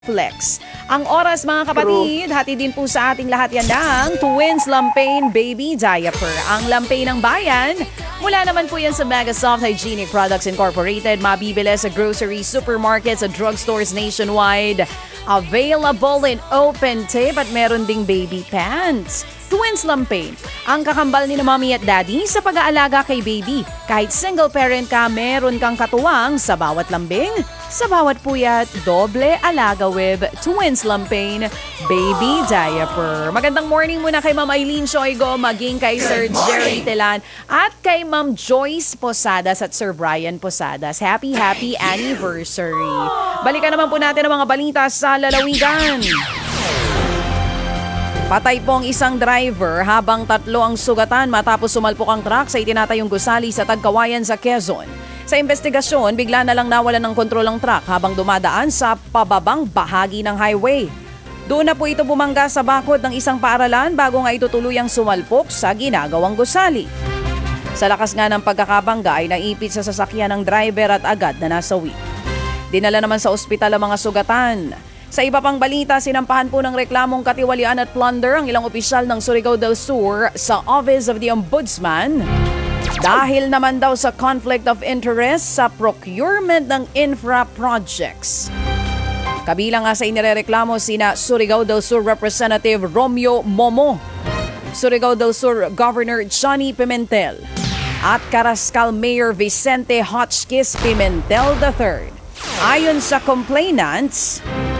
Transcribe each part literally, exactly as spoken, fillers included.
Flex. Ang oras mga kapatid, hati din po sa ating lahat yan ng Twins Lampain Baby Diaper. Ang Lampain ng bayan, mula naman po yan sa Mega Soft Hygienic Products Incorporated. Mabibili sa groceries, supermarkets, at drugstores nationwide. Available in open tape at meron ding baby pants. Twins Lampain, ang kakambal ni na mommy at daddy sa pag-aalaga kay baby. Kahit single parent ka, meron kang katuwang sa bawat lambing, sa bawat puyat, doble alaga with Twins Lampain Baby Diaper. Magandang morning muna kay Ma'am Eileen Shoigo, maging kay Sir Jerry Telan, at kay Ma'am Joyce Posadas at Sir Brian Posadas. Happy, happy anniversary. Balikan naman po natin ang mga balita sa lalawigan. Patay po ang isang driver habang tatlo ang sugatan matapos sumalpok ang truck sa itinatayong gusali sa Tagkawayan sa Quezon. Sa investigasyon, bigla na lang nawalan ng kontrol ang truck habang dumadaan sa pababang bahagi ng highway. Doon na po ito bumangga sa bakod ng isang paaralan bago nga ito tuluyang sumalpok sa ginagawang gusali. Sa lakas nga ng pagkakabangga ay naipit sa sasakyan ng driver at agad na nasawi. Dinala naman sa ospital ang mga sugatan. Sa iba pang balita, sinampahan po ng reklamong katiwalian at plunder ang ilang opisyal ng Surigao del Sur sa Office of the Ombudsman dahil naman daw sa conflict of interest sa procurement ng infra projects. Kabilang nga sa inirereklamo sina Surigao del Sur Representative Romeo Momo, Surigao del Sur Governor Johnny Pimentel, at Carrascal Mayor Vicente Hotchkiss Pimentel the third. Ayon sa complainants,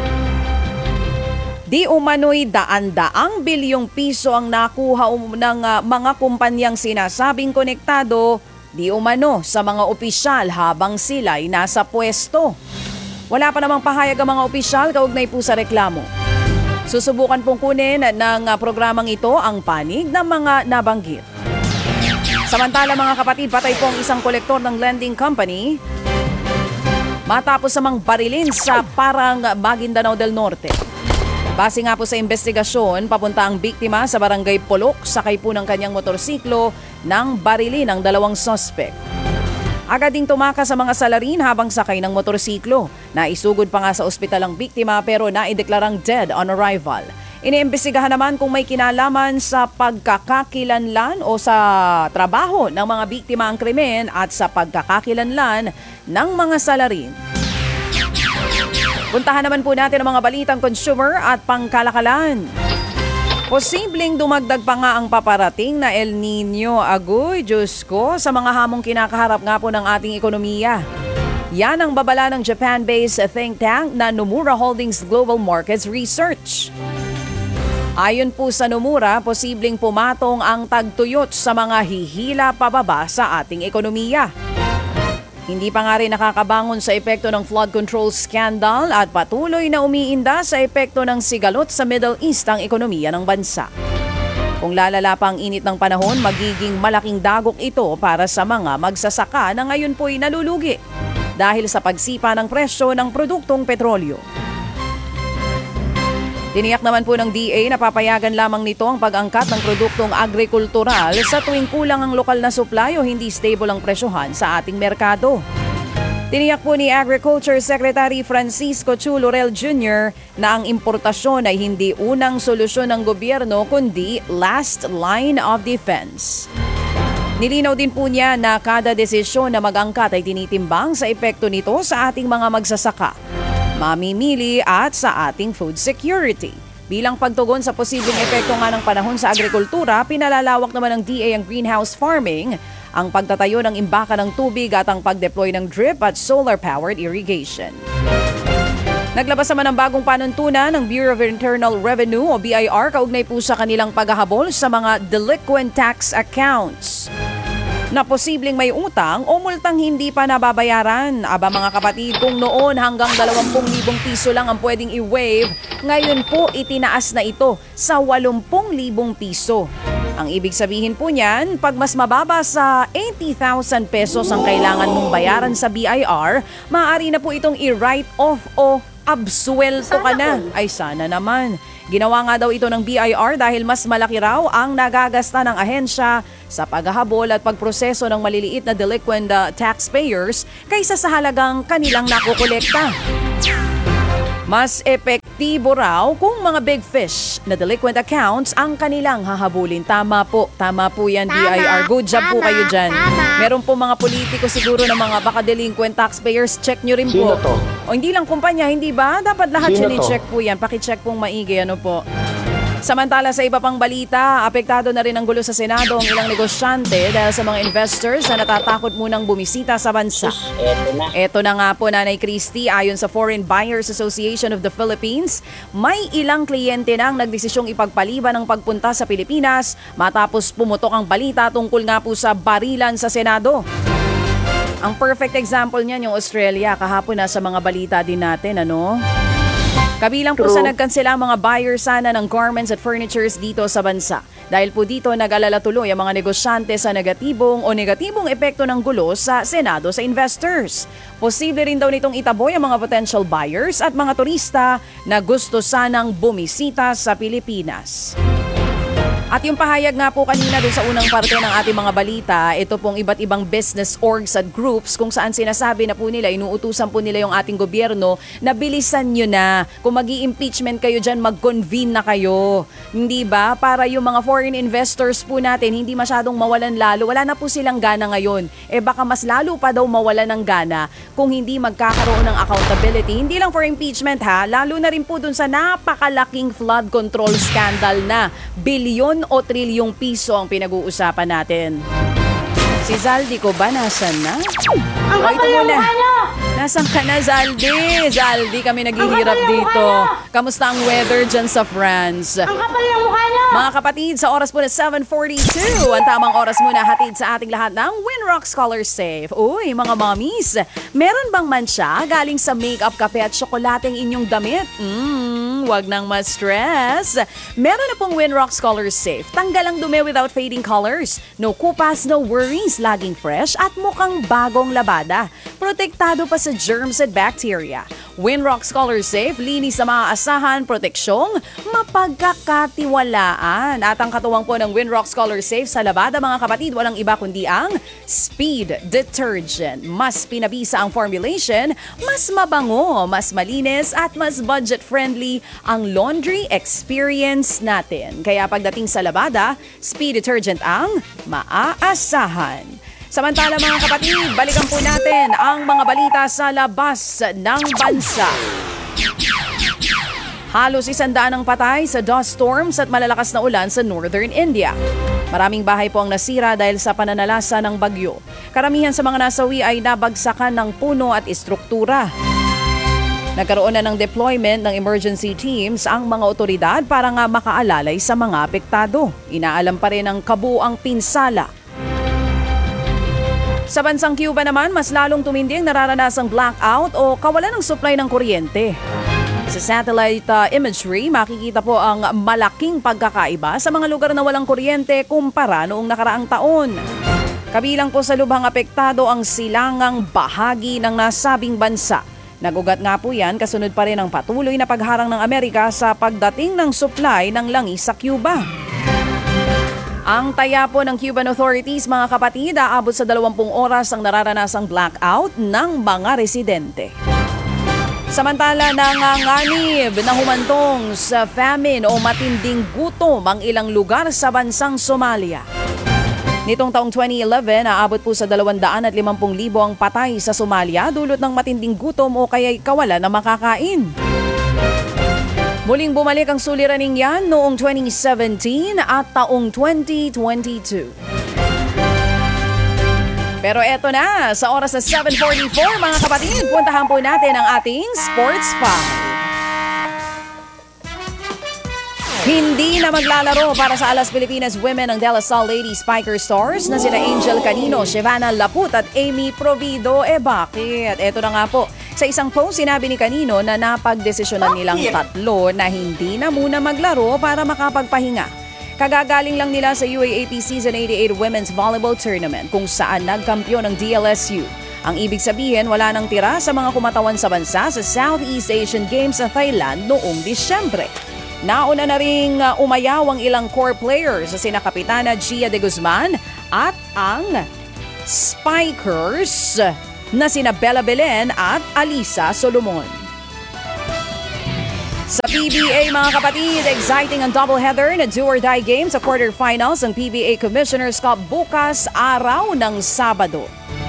di umano'y daan-daang bilyong piso ang nakuha um, ng uh, mga kumpanyang sinasabing konektado, di umano sa mga opisyal habang sila'y nasa pwesto. Wala pa namang pahayag ang mga opisyal kaugnay po sa reklamo. Susubukan pong kunin ng uh, programang ito ang panig ng mga nabanggit. Samantala mga kapatid, patay po ang isang kolektor ng lending company matapos samang barilin sa Parang, Maguindanao del Norte. Base nga po sa investigasyon, papunta ang biktima sa barangay Polok, sakay po ng kanyang motorsiklo nang barilin ang dalawang suspect. Agad ding tumakas sa mga salarin habang sakay ng motorsiklo. Naisugod pa nga sa ospital ang biktima pero naideklarang dead on arrival. Iniimbestigahan naman kung may kinalaman sa pagkakakilanlan o sa trabaho ng mga biktima ang krimen at sa pagkakakilanlan ng mga salarin. Puntahan naman po natin ang mga balitang consumer at pangkalakalan. Posibleng dumagdag pa nga ang paparating na El Nino. Agoy, Diyos ko, sa mga hamong kinakaharap nga po ng ating ekonomiya. Yan ang babala ng Japan-based think tank na Nomura Holdings Global Markets Research. Ayon po sa Nomura, posibleng pumatong ang tagtuyot sa mga hihila pababa sa ating ekonomiya. Hindi pa nga rin nakakabangon sa epekto ng flood control scandal at patuloy na umiinda sa epekto ng sigalot sa Middle East ang ekonomiya ng bansa. Kung lalala pa ang init ng panahon, magiging malaking dagok ito para sa mga magsasaka na ngayon po'y nalulugi dahil sa pagsipa ng presyo ng produktong petrolyo. Tiniyak naman po ng D A na papayagan lamang nito ang pag-angkat ng produktong agrikultural sa tuwing kulang ang lokal na supply o hindi stable ang presyohan sa ating merkado. Tiniyak po ni Agriculture Secretary Francisco Chu Laurel Junior na ang importasyon ay hindi unang solusyon ng gobyerno kundi last line of defense. Nilinaw din po niya na kada desisyon na mag-angkat ay tinitimbang sa epekto nito sa ating mga magsasaka, mamimili at sa ating food security. Bilang pagtugon sa posibleng epekto nga ng panahon sa agrikultura, pinalalawak naman ng D A ang greenhouse farming, ang pagtatayo ng imbaka ng tubig at ang pag-deploy ng drip at solar-powered irrigation. Naglabas naman ng bagong panuntunan ng Bureau of Internal Revenue o B I R kaugnay po sa kanilang paghahabol sa mga delinquent tax accounts na posibleng may utang o multang hindi pa nababayaran. Aba mga kapatid, kung noon hanggang dalawampu libong piso lang ang pwedeng i-waive, ngayon po itinaas na ito sa walumpung libong piso. Ang ibig sabihin po niyan, pag mas mababa sa eighty thousand pesos ang kailangan mong bayaran sa B I R, maaari na po itong i-write off o absuelto ka na. Ay sana naman. Ginawa nga daw ito ng B I R dahil mas malaki raw ang nagagasta ng ahensya sa paghahabol at pagproseso ng maliliit na delinquent uh, taxpayers kaysa sa halagang kanilang nakukolekta. Mas epektibo raw kung mga big fish na delinquent accounts ang kanilang hahabulin. Tama po, tama po yan, Tama, B I R. Good job po tama, kayo dyan. tama. Meron po mga politiko siguro na mga baka delinquent taxpayers, check nyo rin Sino po. to? O hindi lang kumpanya, hindi ba? Dapat lahat Sino yan to? i-check po yan. Pakicheck pong maigi, ano po. Samantala sa iba pang balita, apektado na rin ang gulo sa Senado ang ilang negosyante dahil sa mga investors na natatakot munang bumisita sa bansa. Eto na. Eto na nga po, Nanay Christy, ayon sa Foreign Buyers Association of the Philippines, may ilang kliyente na ang nagdesisyong ipagpaliban ang pagpunta sa Pilipinas matapos pumutok ang balita tungkol nga po sa barilan sa Senado. Ang perfect example niyan yung Australia, kahapon na sa mga balita din natin, ano? Kabilang po True. sa nagkansela ang mga buyer sana ng garments at furnitures dito sa bansa. Dahil po dito nag-alala tuloy ang mga negosyante sa negatibong o negatibong epekto ng gulo sa Senado sa investors. Posible rin daw nitong itaboy ang mga potential buyers at mga turista na gusto sanang bumisita sa Pilipinas. At yung pahayag nga po kanina doon sa unang parte ng ating mga balita, ito pong iba't ibang business orgs at groups kung saan sinasabi na po nila, inuutusan po nila yung ating gobyerno na bilisan nyo na. Kung mag-i-impeachment kayo dyan, mag-convene na kayo. Hindi ba? Para yung mga foreign investors po natin, hindi masyadong mawalan lalo. Wala na po silang gana ngayon. Eh baka mas lalo pa daw mawalan ng gana kung hindi magkakaroon ng accountability. Hindi lang for impeachment ha, lalo na rin po dun sa napakalaking flood control scandal na bilyon o trilyong piso ang pinag-uusapan natin. Si Zaldi ko ba nasan na? Ang O, ito kapal ng muna. mukha niyo! Nasaan ka na, Zaldi? Zaldi, kami naghihirap Ang kapal ng dito. mukha niyo! Kamusta ang weather dyan sa France? Ang kapal ng mukha niyo! Mga kapatid, sa oras po na seven forty-two, ang tamang oras muna hatid sa ating lahat ng Winrock Scholar Safe. Uy, mga mommies, meron bang mansya galing sa makeup, kape at tsokolateng inyong damit? Mmm, wag nang ma-stress. Meron na pong Winrock Scholar Safe. Tanggal ang dumi without fading colors. No kupas, no worries, laging fresh at mukhang bagong labada. Protektado pa sa germs at bacteria. Winrock Scholar Safe, linis sa maaasahan, proteksyong mapagkakatiwalaan. At ang katuwang po ng Winrock Scholar Safe sa labada, mga kapatid, walang iba kundi ang Speed Detergent. Mas pinabisa ang formulation, mas mabango, mas malinis at mas budget-friendly ang laundry experience natin. Kaya pagdating sa labada, Speed Detergent ang maaasahan. Samantala mga kapatid, balikan po natin ang mga balita sa labas ng bansa. Halos isandaan ang patay sa dust storms at malalakas na ulan sa northern India. Maraming bahay po ang nasira dahil sa pananalasa ng bagyo. Karamihan sa mga nasawi ay nabagsakan ng puno at istruktura. Nagkaroon na ng deployment ng emergency teams ang mga otoridad para nga makaalalay sa mga apektado. Inaalam pa rin ang kabuuang pinsala. Sa bansang Cuba naman, mas lalong tumindi ang nararanasang blackout o kawalan ng supply ng kuryente. Sa satellite uh, imagery, makikita po ang malaking pagkakaiba sa mga lugar na walang kuryente kumpara noong nakaraang taon. Kabilang po sa lubhang apektado ang silangang bahagi ng nasabing bansa. Nagugat nga po yan, kasunod pa rin ang patuloy na pagharang ng Amerika sa pagdating ng supply ng langis sa Cuba. Ang taya po ng Cuban authorities, mga kapatid, aabot sa dalawampung oras ang nararanasang blackout ng mga residente. Samantala, nanganganib na humantong sa famine o matinding gutom ang ilang lugar sa bansang Somalia. Nitong taong twenty eleven, aabot po sa dalawandaan at limampung libo ang patay sa Somalia dulot ng matinding gutom o kaya'y kawalan na makakain. Muling bumalik ang suliraning yan noong twenty seventeen at taong twenty twenty-two. Pero eto na, sa oras na seven forty-four mga kapatid, puntahan po natin ang ating Sports Five. Hindi na maglalaro para sa Alas Pilipinas Women ang De La Salle Lady Spiker Stars na sina Angel Canino, Shivana Laput at Amy Provido. Eh bakit? Eto na nga po. Sa isang post, sinabi ni Canino na napagdesisyonan nilang tatlo na hindi na muna maglaro para makapagpahinga. Kagagaling lang nila sa U A A P Season eighty-eight Women's Volleyball Tournament kung saan nagkampyon ng D L S U. Ang ibig sabihin, wala nang tira sa mga kumatawan sa bansa sa Southeast Asian Games sa Thailand noong Disyembre. Nauna na ring uh, umayaw ang ilang core players sa sina Kapitana Gia de Guzman at ang Spikers na sina Bella Belen at Alisa Solomon. Sa P B A mga kapatid, exciting ang doubleheader na do-or-die game sa quarterfinals ng P B A Commissioner's Cup bukas araw ng Sabado.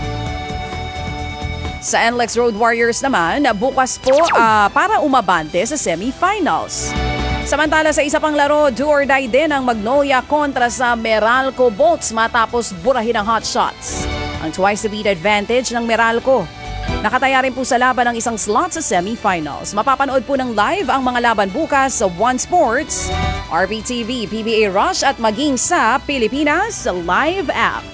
Sa N L E X Road Warriors naman, bukas po uh, para umabante sa semifinals. Samantala sa isa pang laro, do-or-die din ang Magnolia kontra sa Meralco Bolts matapos burahin ang hot shots. Ang twice-the-beat advantage ng Meralco. Nakataya rin po sa laban ng isang slot sa semifinals. Mapapanood po ng live ang mga laban bukas sa One Sports, R B T V, P B A Rush at maging sa Pilipinas Live App.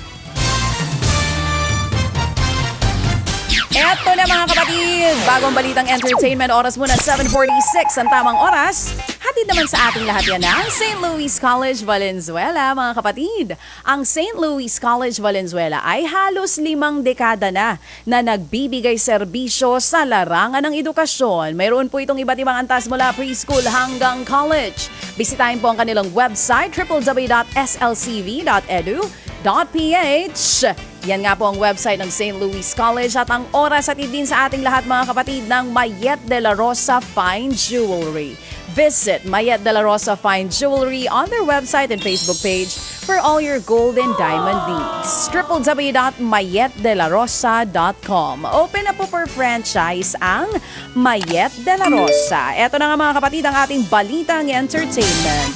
Eto na mga kapatid, bagong balitang entertainment, oras muna seven forty-six ang tamang oras. Hatid naman sa ating lahat yan ng Saint Louis College Valenzuela mga kapatid. Ang Saint Louis College Valenzuela ay halos limang dekada na na nagbibigay serbisyo sa larangan ng edukasyon. Mayroon po itong iba't ibang antas mula preschool hanggang college. Bisitahin po ang kanilang website w w w dot s l c v dot e d u dot p h. Yan nga po ang website ng Saint Louis College at ang oras at din sa ating lahat mga kapatid ng Mayet de la Rosa Fine Jewelry. Visit Mayet de la Rosa Fine Jewelry on their website and Facebook page for all your gold and diamond needs. w w w dot mayet de la rosa dot com. Open na po for franchise ang Mayet de la Rosa. Eto na nga mga kapatid ang ating balitang entertainment.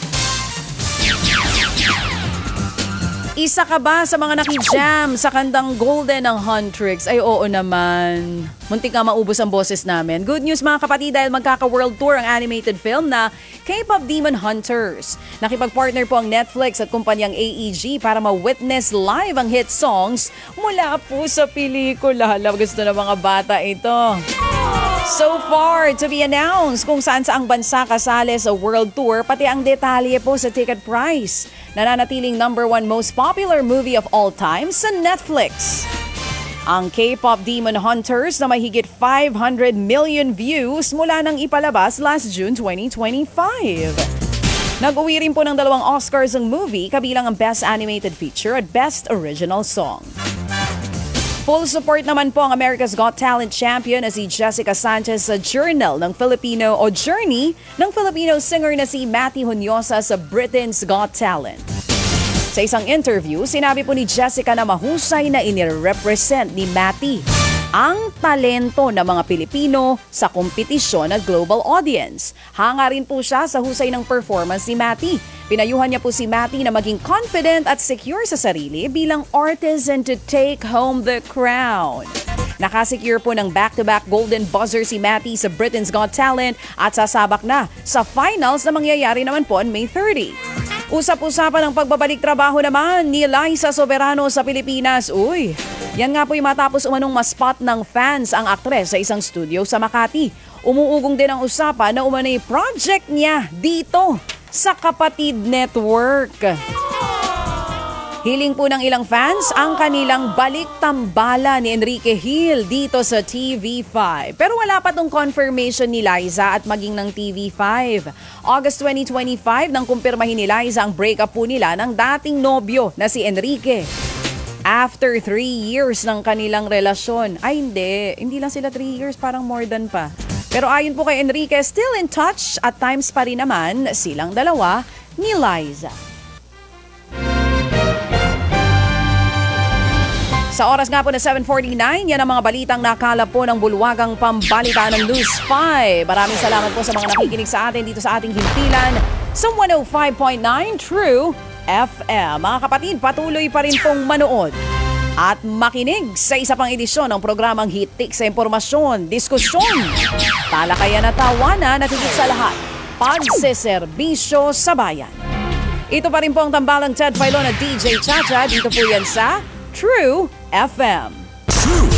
Isa ka ba sa mga nakijam sa kandang Golden ng Huntrix? Ay oo naman. Muntik nga maubos ang boses namin. Good news mga kapatid dahil magkaka-world tour ang animated film na K-pop Demon Hunters. Nakipag-partner po ang Netflix at kumpanyang A E G para ma-witness live ang hit songs mula po sa pelikula. Hala, gusto ng mga bata ito. So far, to be announced kung saan saang bansa kasali sa world tour, pati ang detalye po sa ticket price. Nananatiling number one most popular movie of all time sa Netflix. Ang K-pop Demon Hunters na may higit five hundred million views mula nang ipalabas last June twenty twenty-five. Nag-uwi rin po ng dalawang Oscars ang movie, kabilang ang Best Animated Feature at Best Original Song. Full support naman po ang America's Got Talent champion na si Jessica Sanchez sa Journal ng Filipino o Journey ng Filipino singer na si Matty Hunyosa sa Britain's Got Talent. Sa isang interview, sinabi po ni Jessica na mahusay na inirepresent ni Matty ang talento ng mga Pilipino sa kompetisyon at global audience. Hanga rin po siya sa husay ng performance ni Matty. Pinayuhan niya po si Matty na maging confident at secure sa sarili bilang artist and to take home the crown. Nakasecure po ng back-to-back Golden Buzzer si Matty sa Britain's Got Talent at sasabak na sa finals na mangyayari naman po on May thirtieth. Usap-usapan ang pagbabalik trabaho naman ni Liza Soberano sa Pilipinas. Uy, yan nga po yung matapos umanong ma-spot ng fans ang aktres sa isang studio sa Makati. Umuugong din ang usapan na umanay project niya dito sa Kapatid Network. Hiling po ng ilang fans ang kanilang balik tambala ni Enrique Hill dito sa T V five. Pero wala pa tong confirmation ni Liza at maging ng T V five. August twenty twenty-five nang kumpirmahin ni Liza ang breakup po nila ng dating nobyo na si Enrique. After three years ng kanilang relasyon. Ay hindi, hindi lang sila three years, parang more than pa. Pero ayon po kay Enrique, still in touch at times pa rin naman silang dalawa ni Liza. Sa oras nga po na seven forty-nine, yan ang mga balitang nakalap po ng bulwagang pambalita ng News five. Maraming salamat po sa mga nakikinig sa atin dito sa ating himpilan sa one oh five point nine True F M. Mga kapatid, patuloy pa rin pong manood at makinig sa isa pang edisyon ng programang Hitik sa Impormasyon, Diskusyon, Talakayan at Tawanan at higit sa lahat, pagseserbisyo sa bayan. Ito pa rin po ang tambalang Ted Filon at D J Chacha. Dito po yan sa True F M. True